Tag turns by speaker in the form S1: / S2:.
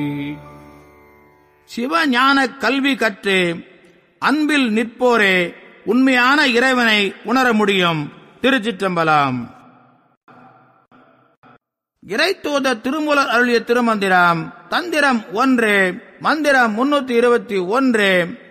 S1: சிவஞான கல்வி கற்று அன்பில் நிற்போரே உண்மையான இறைவனை உணர முடியும். திருச்சிற்றம்பலம். இறைத்தூத திருமூலர் அருளிய திருமந்திரம். தந்திரம் 1, மந்திரம் 321.